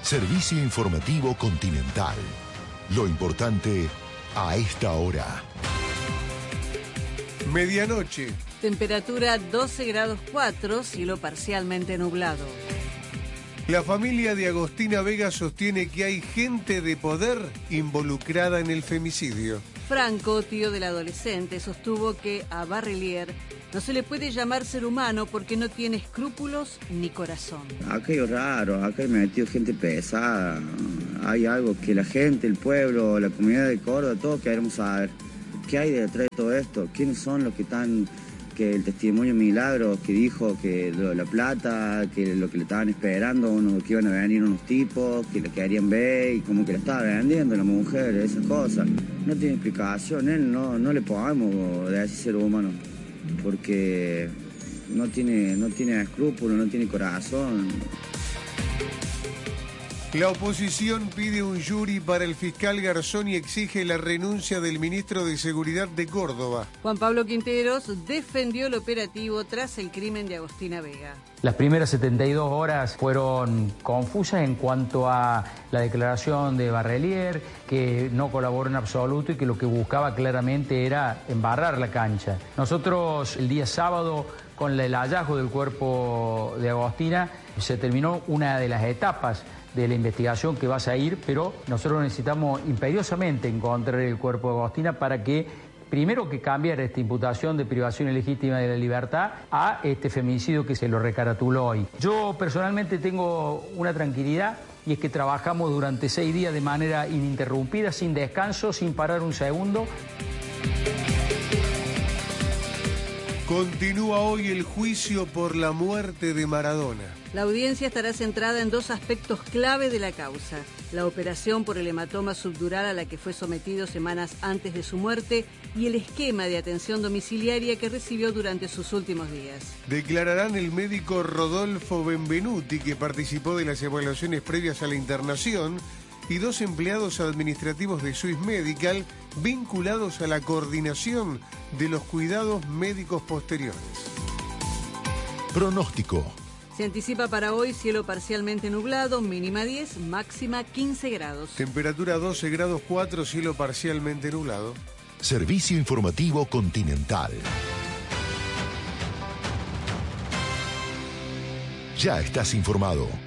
Servicio informativo Continental. Lo importante a esta hora. Medianoche. Temperatura 12 grados 4, cielo parcialmente nublado. La familia de Agostina Vega sostiene que hay gente de poder involucrada en el femicidio. Franco, tío del adolescente, sostuvo que a Barrelier no se le puede llamar ser humano porque no tiene escrúpulos ni corazón. Acá hay raro, acá hay metido gente pesada. Hay algo que la gente, el pueblo, la comunidad de Córdoba, todos queremos saber. ¿Qué hay detrás de todo esto? ¿Quiénes son los que están, que el testimonio milagro que dijo que la plata, que lo que le estaban esperando, que iban a venir unos tipos, que le querían ver y como que la estaba vendiendo la mujer, esas cosas? No tiene explicación, él no le podemos decir ser humano, porque no tiene escrúpulos, no tiene corazón. La oposición pide un jury para el fiscal Garzón y exige la renuncia del ministro de Seguridad de Córdoba. Juan Pablo Quinteros defendió el operativo tras el crimen de Agostina Vega. Las primeras 72 horas fueron confusas en cuanto a la declaración de Barrelier, que no colaboró en absoluto y que lo que buscaba claramente era embarrar la cancha. Nosotros el día sábado, con el hallazgo del cuerpo de Agostina, se terminó una de las etapas de la investigación que va a seguir, pero nosotros necesitamos imperiosamente encontrar el cuerpo de Agostina para que, primero, que cambiara esta imputación de privación ilegítima de la libertad a este femicidio que se lo recaratuló hoy. Yo personalmente tengo una tranquilidad, y es que trabajamos durante 6 días de manera ininterrumpida, sin descanso, sin parar un segundo. Continúa hoy el juicio por la muerte de Maradona. La audiencia estará centrada en 2 aspectos clave de la causa: la operación por el hematoma subdural a la que fue sometido semanas antes de su muerte y el esquema de atención domiciliaria que recibió durante sus últimos días. Declararán el médico Rodolfo Benvenuti, que participó de las evaluaciones previas a la internación, y 2 empleados administrativos de Swiss Medical vinculados a la coordinación de los cuidados médicos posteriores. Pronóstico. Se anticipa para hoy cielo parcialmente nublado, mínima 10, máxima 15 grados. Temperatura 12 grados 4, cielo parcialmente nublado. Servicio informativo Continental. Ya estás informado.